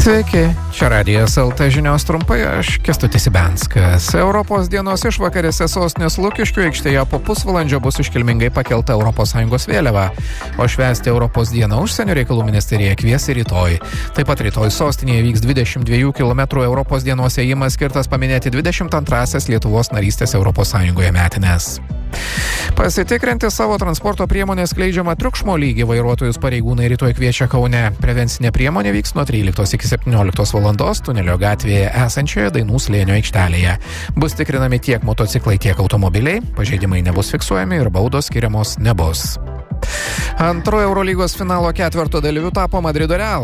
Sveiki, čia Radijas LT žinios trumpai, aš Kęstutis Ibenskas. Europos dienos išvakarėse sostinės Lukiškių aikštėje po pusvalandžio bus iškilmingai pakelta ES vėliava, o švęsti Europos dieną užsienio reikalų ministerija kvies rytoj. Taip pat rytoj sostinėje vyks 22 km Europos dienos ėjimas skirtas paminėti 22-asias Lietuvos narystės ES metinės. Pasitikrinti savo transporto priemonės skleidžiamą triukšmo lygį vairuotojus pareigūnai rytoj kviečia Kaune. Prevencinė priemonė vyks nuo 13 iki 17 valandos Tunelio gatvėje esančioje Dainų slėnio aikštelėje. Bus tikrinami tiek motociklai, tiek automobiliai, pažeidimai nebus fiksuojami ir baudos skiriamos nebus. Antrojo Eurolygos finalo ketverto dalyviu tapo Madrido Real.